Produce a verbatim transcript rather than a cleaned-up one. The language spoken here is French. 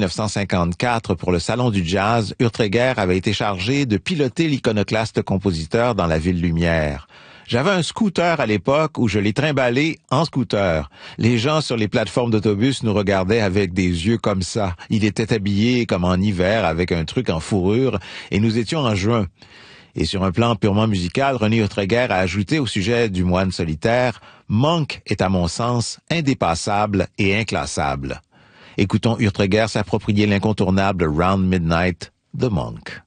neuf cent cinquante-quatre, pour le Salon du Jazz, Urtreger avait été chargé de piloter l'iconoclaste compositeur dans la Ville Lumière. J'avais un scooter à l'époque où je l'ai trimballé en scooter. Les gens sur les plateformes d'autobus nous regardaient avec des yeux comme ça. Il était habillé comme en hiver avec un truc en fourrure et nous étions en juin. Et sur un plan purement musical, René Urtreger a ajouté au sujet du moine solitaire « Monk est à mon sens indépassable et inclassable ». Écoutons Urtreger s'approprier l'incontournable Round Midnight de Monk.